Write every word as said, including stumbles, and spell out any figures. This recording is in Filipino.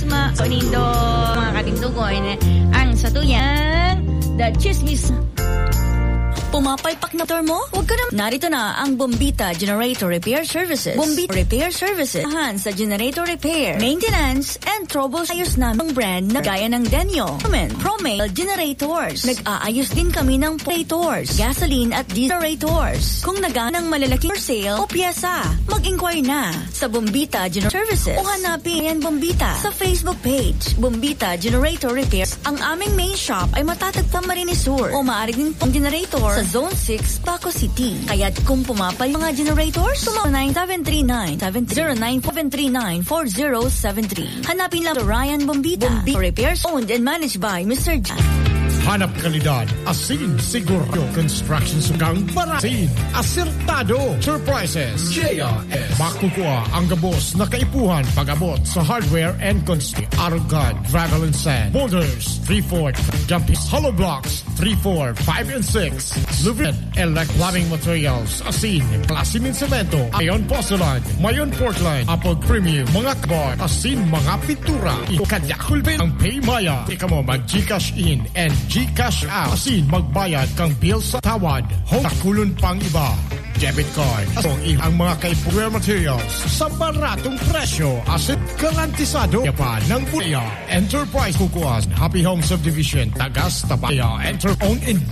ma Nindo, mga katindugoy, ang satuyang The Chismis. Pumapalpak na motor mo? Huwag ka na. Narito na ang Bombita Generator Repair Services. Bombita Repair Services. Ahan sa generator repair, maintenance, and troubles. Ayos namang brand na gaya ng Denyo, Promale Generators. Nag-aayos din kami ng generators, gasoline at generators. Kung naganang malalaki for sale o piyesa, mag-inquire na sa Bombita Generator Services. O hanapin yan Bombita sa Facebook page, Bombita Generator Repairs. Ang aming main shop ay matatagpang Marines Sur o maaari din pong generator sa Zone six, Paco City. Kaya't kung pumapal mga generators, tumawag nine seven three nine, zero nine seven three nine, four zero seven three. Hanapin lang sa Ryan Bombita. Bombita Repairs, owned and managed by Mister Jan. Hanap kalidad, asin, siguro, construction sugang parasin, asertado, surprises, J R S. Makukuha ang gabos na kaipuhan pag-abot sa hardware and construction. Arugad, gravel and sand, boulders, three four, jumpies, hollow blocks, three four, five and six, lubricant, elect plumbing materials, asin, klasimin semento, mayon porcelain, mayon Portland, apple premium, mga kabar, asin, mga pintura, ikadyakulbin ang Paymaya. Ika mo mag-Gcash in and Gcash out. Asin magbayad kang bill sa tawad. Home kulon pang iba. Debit card. Asong ang mga kaipuwer materials sa baratong presyo. Asin garantisado. Pa ng Buya Enterprise Kukuas. Happy Home Subdivision. Tagas Tabaya. Enter own in